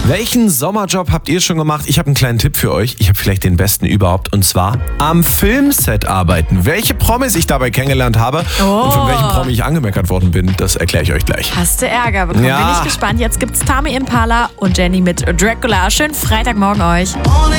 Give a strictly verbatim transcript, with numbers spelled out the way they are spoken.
Welchen Sommerjob habt ihr schon gemacht? Ich habe einen kleinen Tipp für euch. Ich habe vielleicht den besten überhaupt. Und zwar am Filmset arbeiten. Welche Promis ich dabei kennengelernt habe Oh. und von welchen Promi ich angemeckert worden bin, das erkläre ich euch gleich. Hast du Ärger bekommen? Ja. Bin ich gespannt. Jetzt gibt's Tame Impala und Jenny mit Dracula. Schönen Freitagmorgen euch. Only